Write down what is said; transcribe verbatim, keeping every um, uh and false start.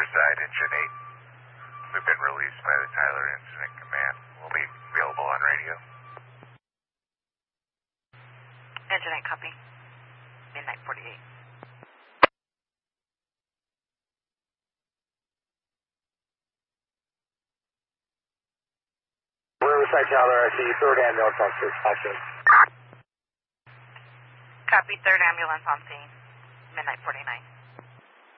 Riverside, Engine eight. We've been released by the Tyler Incident Command. We'll be available on radio. Engine eight, copy. Midnight forty-eight. Riverside, Tyler, I see third ambulance on scene. Copy, third ambulance on scene. Midnight forty-nine.